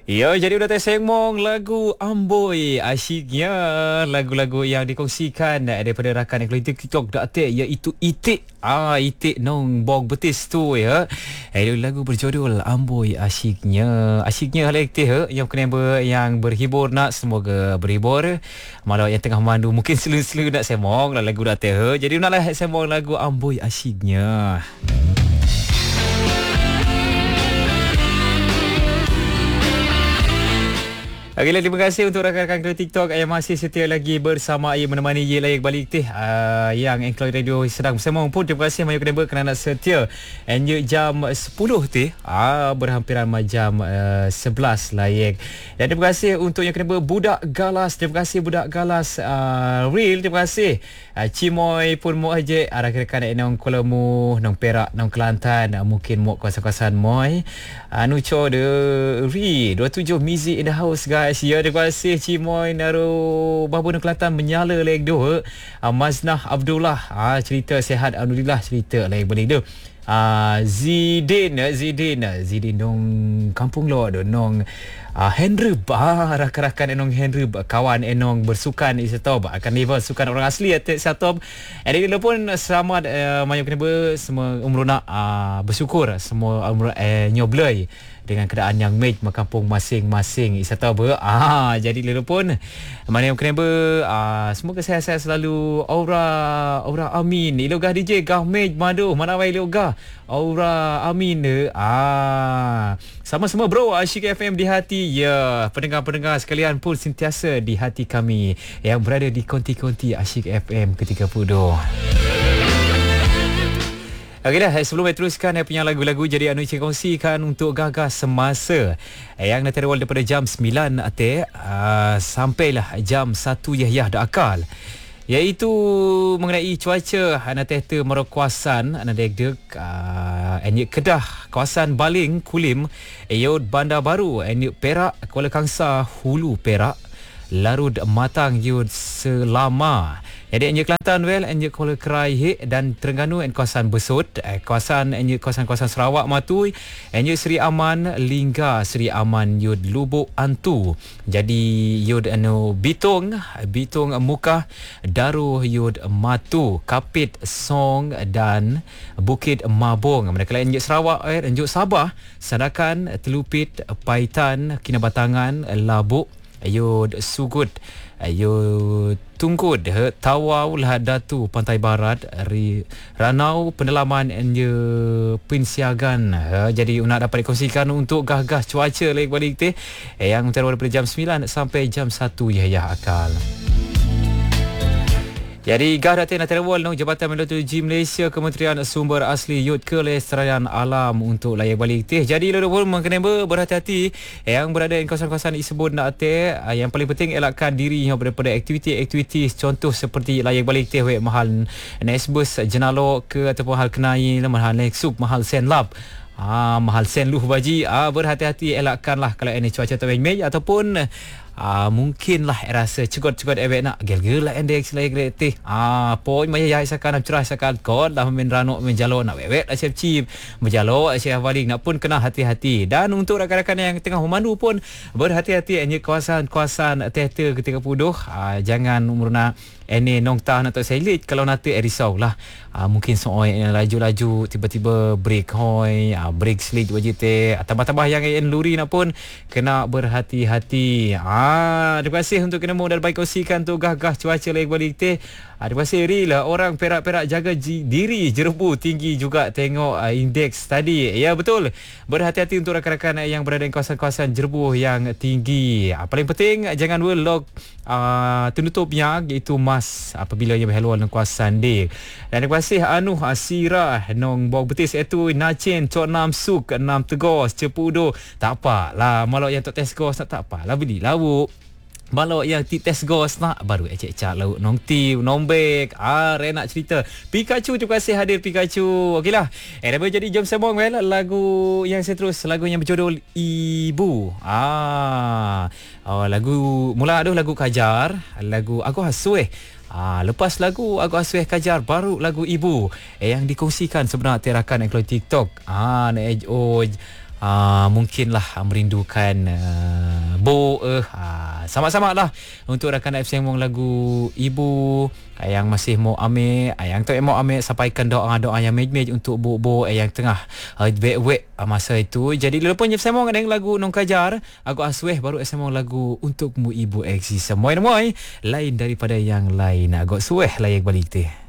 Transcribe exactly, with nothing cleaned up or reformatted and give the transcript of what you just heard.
Ya, jadi udah tersembong lagu Amboi asyiknya, lagu-lagu yang dikongsikan daripada rakan yang keluar TikTok Datuk, iaitu Itik. Ah, Itik nong bong betis tu ya. Eh, lagu berjudul Amboi asyiknya. Asyiknya hal aktif yang kena ber, yang berhibur nak, semoga berhibur. Malah yang tengah mandu mungkin selu-selu nak sembong lah lagu Datuk. Jadi naklah sembong lagu Amboi asyiknya. Okeylah, terima kasih untuk rakan-rakan kru TikTok yang masih setia lagi bersama saya menemani ye layak balik teh uh, yang Angkloi Radio sedang bersembang pun. Terima kasih banyak kena kerana setia. Enje jam sepuluh teh uh, berhampiran jam uh, sebelas layak. Dan terima kasih untuk yang kena budak galas. Terima kasih budak galas uh, real. Terima kasih uh, Cimoy pun mau aje uh, rakan-rakan nong Kuala Mu, nong Perak, nong Kelantan, uh, mungkin mau kawasan-kawasan moy anu uh, co de ri dua puluh tujuh Mizi in the house guys. Ya, terima kasih Cimoy Naru Babu Nang Kelantan menyala leg dua. uh, Maznah Abdullah uh, cerita sihat alhamdulillah, cerita leg boleh tu. Uh, Zidin Zidin Zidin dong kampung lo do nong uh, Henry bah rakan-rakan enong Henry kawan enong bersukan isatob akan level sukan orang asli atik satob. Jadi dia pun selamat uh, banyak kena semua umruna uh, bersyukur semua umruna uh, nyoblay dengan keadaan yang mate makampung masing-masing isata ber. Ah, jadi lelu pun mana yang kena ber, ah, semoga sehat-sehat selalu. Aura Aura Amin ilogah D J gah mate madu mana wai ilogah Aura Amin de. Ah, sama-sama bro Asyik F M di hati. Ya, pendengar-pendengar sekalian pun sentiasa di hati kami yang berada di konti-konti Asyik F M ke tiga puluh. Okey dah, sebelum saya teruskan saya punya lagu-lagu, jadi anu saya kongsikan untuk gagas semasa yang nanti awal daripada jam sembilan ate uh, sampailah jam satu Yahyah dak akal, iaitu mengenai cuaca nanti te merokuasan nanti dek uh, enyek Kedah, kawasan Baling, Kulim, Eyod Bandar Baru, enyek Perak, Kuala Kangsar, Hulu Perak, Larut Matang, Yud Selama. Jadi enje Kelantan well, enje Kuala Kerai dan Terengganu, en kawasan Besut, eh, kawasan enje kawasan-kawasan Sarawak Matui, enje Seri Aman, Lingga, Seri Aman, Yud Lubuk Antu. Jadi Yud anu Bitung, Bitung Mukah, Daruh Yud Matu, Kapit Song dan Bukit Mabung. Mereka enje Sarawak, eh, enje Sabah, Sadakan, Telupit, Paitan, Kinabatangan, Labuk, Yud Sugut, Ayuh Tungkud, Tawau, Lahadatu, Pantai Barat, Ri, Ranau, Pendalaman and Pensiagan. Ha, jadi nak dapat dikongsikan untuk gah-gah cuaca lagi balik teh yang terus daripada jam sembilan sampai jam satu Yahyah akal. Jadi gah datin terwal no Jabatan Meteorologi Malaysia, Kementerian Sumber Asli Yud Kelestarian Alam untuk layak balik teh. Jadi lulu pun mengkena berhati-hati yang berada di kawasan-kawasan tersebut nak teh. Yang paling penting elakkan diri daripada aktiviti-aktiviti contoh seperti layak balik teh wek mahal Nesbus jenalo ke ataupun hal kenai mahal Nexup, mahal Senlab. Ah, mahal sen luh baji. Ah, berhati-hati elakkanlah kalau ini cuaca termej ataupun ah, mungkinlah rasa cukup-cukup ebek nak gel-gel lah indeks lagi kreatif. Ah, poin maya ya isakan cerah isakan kod dah men ranok men jalo nak wewek lah siap cip menjalo siap balik nak pun kena hati-hati. Dan untuk rakan-rakan yang tengah memandu pun berhati-hati ini kawasan-kawasan teater ke tiga puluh. Ah, jangan umur nak ini nong tahan atau selit kalau nanti eh, risau lah. Ah, mungkin soal yang laju-laju tiba-tiba break hoi, ah, break slit wajib teh. Tambah-tambah yang yang luri nak pun kena berhati-hati. Ah, terima kasih untuk kena mau dan baik kongsikan tu gah-gah cuaca lagi balik teh. Ah, terima kasih Rila, orang Perak-Perak jaga ji, diri jerebu tinggi juga tengok uh, indeks tadi. Ya betul. Berhati-hati untuk rakan-rakan yang berada di kawasan-kawasan jerebu yang tinggi. Ah, paling penting jangan lock uh, penutupnya iaitu mas apabila ia berhaluan dalam kawasan dia. Dan terima kasih Anuh Asira nong bau betis itu Nacin Cok enam Suk enam Tegos Cepudo. Tak apa lah malau yang tak tes gos tak apa lah beli lauk. Malau yang ti tes gos nak baru ecek-ecek lauk nong tiu nombek. Ah, re nak cerita Pikachu. Terima kasih hadir Pikachu. Okeylah. Eh dah jadi jom sembang well lagu yang saya terus lagu yang berjudul Ibu. Ah. Oh, lagu mula aduh lagu Kajar, lagu Aku Hasueh. Ah, lepas lagu Aku Asuh Kajar baru lagu Ibu eh, yang dikongsikan sebenarnya terakan yang keluar TikTok. Ah, nak oh uh, mungkinlah merindukan uh, Bo eh uh, sama-sama lah untuk rakan F M lagu Ibu yang masih mau ambil, yang tak mau ambil, sampaikan doa-doa yang mej-mej untuk Bo-Bo yang tengah uh, wek-wek uh, masa itu. Jadi lepas F M ada lagu Nong Kajar, aku asweh baru F M lagu Untukmu Ibu Exi. Semua-semua lain daripada yang lain. Agak sueh lah yang balik teh.